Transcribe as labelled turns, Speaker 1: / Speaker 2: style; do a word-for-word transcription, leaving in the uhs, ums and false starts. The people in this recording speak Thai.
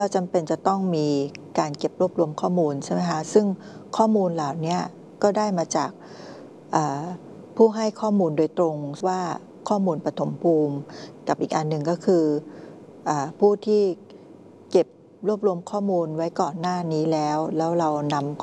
Speaker 1: ก็จำเป็นจะต้องมีการเก็บรวบรวมข้อมูลใช่ไหมคะซึ่งข้อมูลเหล่านี้ก็ได้มาจากผู้ให้ข้อมูลโดยตรงว่าข้อมูลปฐมภูมิกับอีกอันหนึ่งก็คืออผู้ที่เก็บรวบรวมข้อมูลไว้ก่อนหน้านี้แล้วแล้วเรานำ